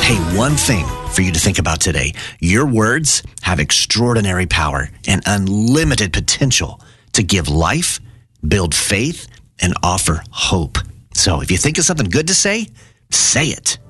Hey, one thing for you to think about today. Your words have extraordinary power and unlimited potential to give life, build faith, and offer hope. So if you think of something good to say it.